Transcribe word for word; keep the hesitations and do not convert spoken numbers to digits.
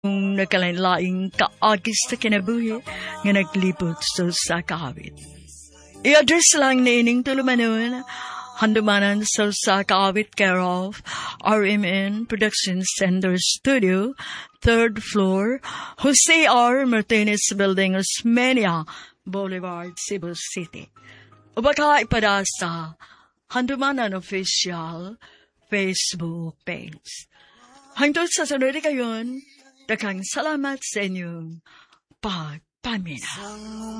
Kung nakalain-laing kaagis sa kinabuhi nga naglibot sa sa kaawit. I-address lang ni ining tulumanon, handumanan sa sa kaawit care of R M N Production Center Studio, third floor, Jose R. Martinez Building, Osmeña Boulevard, Cebu City. O baka ipada sa Handumanan Official Facebook page. Hangtod sa sunod kayon, daghang salamat sa inyong pagpamina.